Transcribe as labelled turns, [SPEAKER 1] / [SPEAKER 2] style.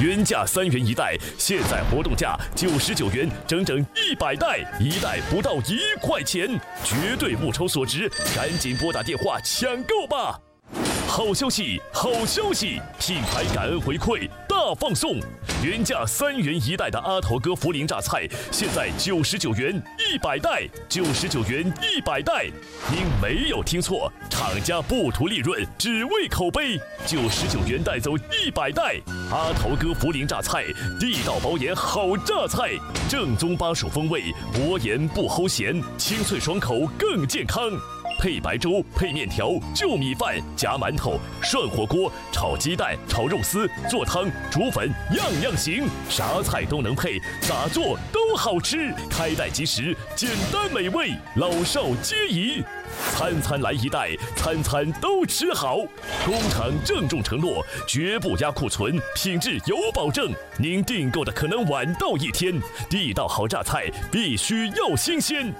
[SPEAKER 1] 原价3元一袋，现在活动价99元，整整100袋，一袋不到1块钱，绝对物超所值，赶紧拨打电话抢购吧！好消息，好消息！品牌感恩回馈大放送，原价3元一袋的阿头哥茯苓榨菜，现在99元100袋，99元100袋。您没有听错，厂家不图利润，只为口碑，99元带走100袋。阿头哥茯苓榨菜，地道保盐好榨菜，正宗巴蜀风味，薄盐不齁咸，清脆爽口更健康。配白粥，配面条，就米饭，夹馒头，涮火锅，炒鸡蛋，炒肉丝，做汤，煮粉，样样行，啥菜都能配，咋做都好吃。开袋即食，简单美味，老少皆宜。餐餐来一袋，餐餐都吃好。工厂郑重承诺，绝不压库存，品质有保证。您订购的可能晚到1天，地道好榨菜必须要新鲜。